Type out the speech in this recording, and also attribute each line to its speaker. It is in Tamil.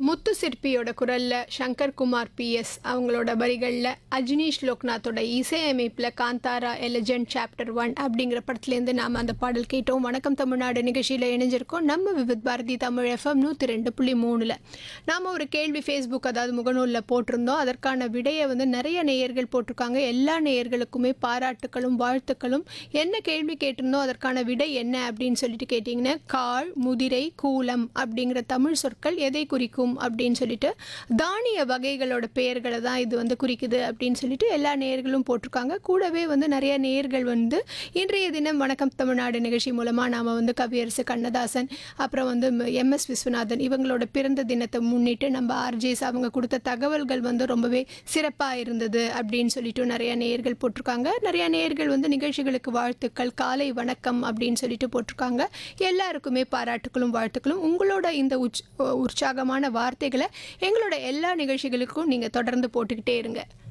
Speaker 1: முத்து சிற்பியோட குரல்ல சங்கர் குமார் பிஎஸ் அவங்களோட வரிகளில் அஜினீஷ் லோக்நாத்தோட இசையமைப்பில் காந்தாரா எலிஜெண்ட் சாப்டர் 1 அப்படிங்கிற படத்துலேருந்து நாம் அந்த பாடல் கேட்டோம். வணக்கம் தமிழ்நாடு நிகழ்ச்சியில் இணைஞ்சிருக்கோம். நம்ம விவித் பாரதி தமிழ் எஃப்எம் 102.3. நாம் ஒரு கேள்வி ஃபேஸ்புக் அதாவது முகநூலில் போட்டிருந்தோம். அதற்கான விடையை நிறைய நேயர்கள் போட்டிருக்காங்க. எல்லா நேயர்களுக்குமே பாராட்டுக்களும் வாழ்த்துக்களும். என்ன கேள்வி கேட்டிருந்தோம், அதற்கான விடை என்ன அப்படின்னு சொல்லிட்டு கேட்டிங்கன்னா, காள், முதிரை, கூலம் அப்படிங்கிற தமிழ் சொற்கள் எதை குறிக்கும் அப்படின்னு சொல்லிட்டு தானிய வகைகளோட பெயர்களை தான் இது குறிக்குது அப்படின்னு சொல்லிட்டு எல்லா நேயர்களும் போட்டிருக்காங்க. கூடவே நிறைய நேயர்கள் இன்றைய தினம் வணக்கம் தமிழ்நாடு நிகழ்ச்சி மூலமாக நாம் கவியரசு கண்ணதாசன் அப்புறம் எம்எஸ் விஸ்வநாதன் இவங்களோட பிறந்த தினத்தை முன்னிட்டு நம்ம ஆர்ஜேஸ் அவங்க கொடுத்த தகவல்கள் ரொம்பவே சிறப்பாக இருந்தது அப்படின்னு சொல்லிட்டு நிறைய நேயர்கள் போட்டிருக்காங்க. நிறைய நேயர்கள் நிகழ்ச்சிகளுக்கு வாழ்த்துக்கள், காலை வணக்கம் அப்படின்னு சொல்லிட்டு போட்டிருக்காங்க. எல்லாருக்குமே பாராட்டுக்களும் வாழ்த்துக்களும். உங்களோட இந்த உற்சாகமான வார்த்தைகளை எங்களோட எல்லா நிகழ்ச்சிகளுக்கும் நீங்கள் தொடர்ந்து போட்டுக்கிட்டே இருங்க.